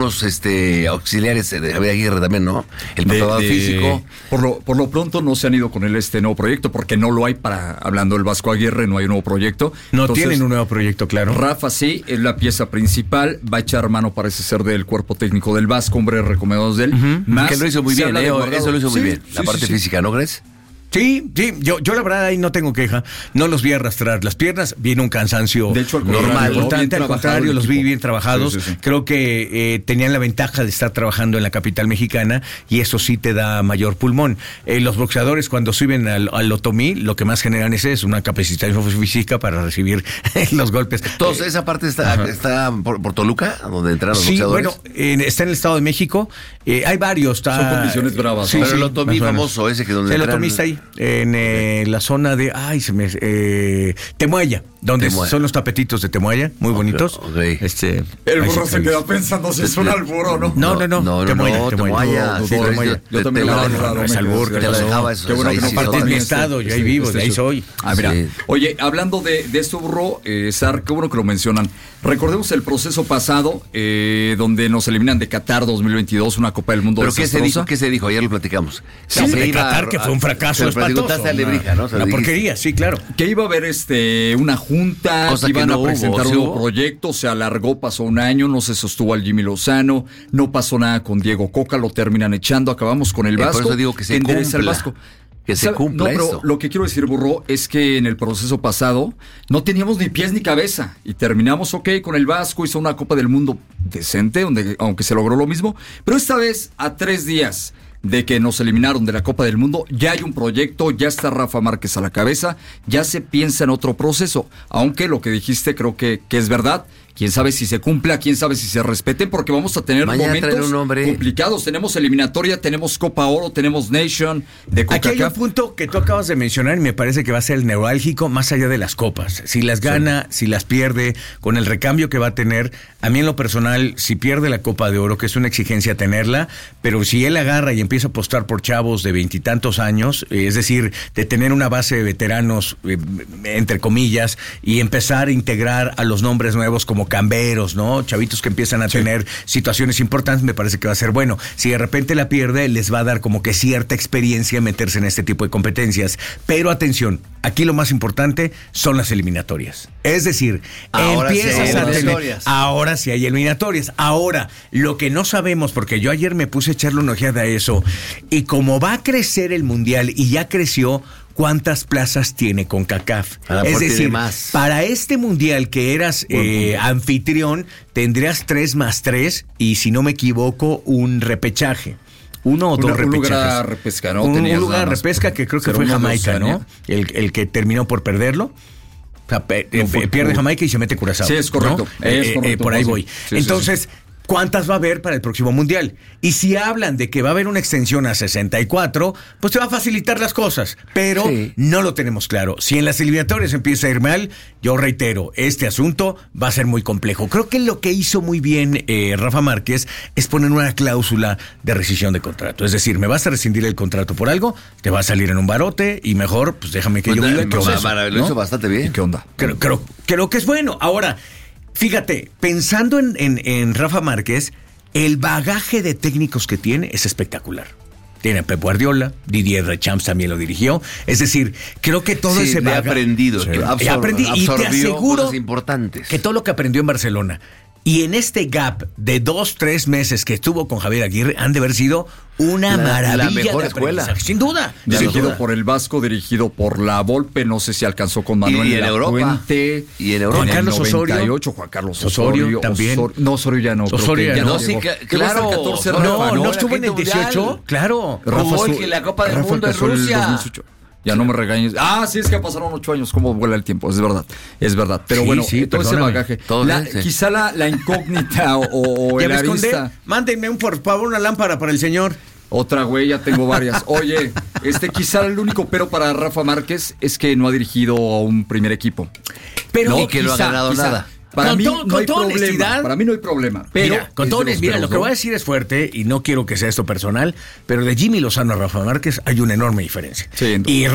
algunos auxiliares de Javier Aguirre también, ¿no? El preparador físico. Por lo pronto no se han ido con él nuevo proyecto, porque no lo hay hablando del Vasco Aguirre, no hay un nuevo proyecto. No. Entonces, tienen un nuevo proyecto, claro. Rafa sí, es la pieza principal, va a echar mano, parece ser, del cuerpo técnico del Vasco, hombre recomendados de él. Más, que lo hizo muy bien, eso lo hizo muy bien. La parte física, ¿no crees? Sí, yo la verdad ahí no tengo queja. No los vi arrastrar las piernas, viene un cansancio de hecho, normal. Al contrario, los vi bien trabajados. Sí. Creo que tenían la ventaja de estar trabajando en la capital mexicana y eso sí te da mayor pulmón. Los boxeadores cuando suben al otomí, lo que más generan es una capacitación física para recibir los golpes. Entonces, esa parte está por Toluca, donde entran los boxeadores. Sí, bueno, está en el Estado de México. Hay varios. Son condiciones bravas. Sí, pero el otomí famoso, ese que donde el otomí está ahí. En la zona de Temuaya, donde son los tapetitos de Temuaya, muy bonitos. Okay. El burro se queda pensando si es un albur o no. No, Temuaya. Yo también no es albur. Te lo dejaba eso. Qué bueno que no partes mi estado, yo ahí vivo, de ahí soy. Mira, oye, hablando de esto, burro, Sar, qué bueno que lo mencionan. Recordemos el proceso pasado, donde nos eliminan de Qatar 2022, una Copa del Mundo. ¿Pero qué se dijo? Ayer lo platicamos. De Qatar, que fue un fracaso espantoso. Una porquería, sí, claro. Que iba a haber una junta, que iban a presentar un nuevo proyecto, se alargó, pasó un año, no se sostuvo al Jimmy Lozano, no pasó nada con Diego Coca, lo terminan echando, acabamos con el Vasco. Por eso digo que se cumpla. El Vasco. Que se cumpla pero lo que quiero decir, burro, es que en el proceso pasado no teníamos ni pies ni cabeza y terminamos con el Vasco, hizo una Copa del Mundo decente, aunque se logró lo mismo, pero esta vez a 3 días de que nos eliminaron de la Copa del Mundo, ya hay un proyecto, ya está Rafa Márquez a la cabeza, ya se piensa en otro proceso, aunque lo que dijiste creo que es verdad. Quién sabe si se cumpla, quién sabe si se respeten, porque vamos a tener momentos complicados. Tenemos eliminatoria, tenemos Copa Oro, tenemos Nation de CONCACAF. Aquí hay un punto que tú acabas de mencionar y me parece que va a ser el neurálgico más allá de las copas. Si las gana, si las pierde, con el recambio que va a tener. A mí en lo personal, si pierde la Copa de Oro, que es una exigencia tenerla, pero si él agarra y empieza a apostar por chavos de 20 y tantos años, es decir, de tener una base de veteranos, entre comillas, y empezar a integrar a los nombres nuevos como camberos, ¿no? Chavitos que empiezan a tener situaciones importantes, me parece que va a ser bueno. Si de repente la pierde, les va a dar como que cierta experiencia meterse en este tipo de competencias. Pero atención, aquí lo más importante son las eliminatorias. Es decir, empiezas a tener... Ahora sí hay eliminatorias. Ahora, lo que no sabemos, porque yo ayer me puse a echarle una ojeada a eso, y como va a crecer el Mundial, y ya creció... ¿Cuántas plazas tiene CONCACAF? Es decir, para este mundial que eras anfitrión, tendrías 3 más 3 y, si no me equivoco, un repechaje. 1 o 2 repechajes. Un lugar a repesca, ¿no? Un lugar a repesca que creo que fue Jamaica, ¿no? El que terminó por perderlo. O sea, pierde Jamaica y se mete Curazao. Sí, es correcto. ¿No? Es correcto, por ahí voy. Sí, entonces... Sí. ¿Cuántas va a haber para el próximo mundial? Y si hablan de que va a haber una extensión a 64, pues te va a facilitar las cosas. Pero no lo tenemos claro. Si en las eliminatorias empieza a ir mal, yo reitero, este asunto va a ser muy complejo. Creo que lo que hizo muy bien Rafa Márquez es poner una cláusula de rescisión de contrato. Es decir, me vas a rescindir el contrato por algo, te va a salir en un barote y mejor, pues déjame que yo viva el proceso. Lo hizo bastante bien. ¿Y qué onda? Creo que es bueno. Ahora... Fíjate, pensando en Rafa Márquez, el bagaje de técnicos que tiene es espectacular. Tiene a Pep Guardiola, Didier Deschamps también lo dirigió. Es decir, creo que todo ese bagaje... aprendido. Y te aseguro cosas importantes. Que todo lo que aprendió en Barcelona y en este gap de 2-3 meses que estuvo con Javier Aguirre han de haber sido una maravilla. La mejor escuela. Sin duda. Dirigido por el Vasco, dirigido por La Volpe, no sé si alcanzó con Manuel y en Europa. Y en Europa. Juan Carlos Osorio. Juan Carlos Osorio también. Osorio ya no. Osorio ya no. Sí, claro. No estuvo en el 18. Claro. Jugó que la Copa del Mundo en Rusia. Ya no me regañes. Sí, es que pasaron 8 años. ¿Cómo vuela el tiempo? Es verdad. Pero bueno, todo ese bagaje. Quizá la incógnita o el arista. Mándenme por favor una lámpara para el señor. Otra, güey, ya tengo varias. Oye, quizá el único pero para Rafa Márquez es que no ha dirigido a un primer equipo. Pero ni que no ha ganado nada. Para mí no hay problema. Para mí no hay problema. Pero mira, lo que voy a decir es fuerte y no quiero que sea esto personal, pero de Jimmy Lozano a Rafa Márquez hay una enorme diferencia. Sí,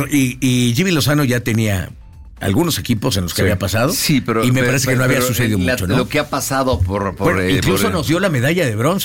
y Jimmy Lozano ya tenía algunos equipos en los que había pasado. Sí, pero me parece que no había sucedido mucho, ¿no? Lo que ha pasado incluso nos dio la medalla de bronce.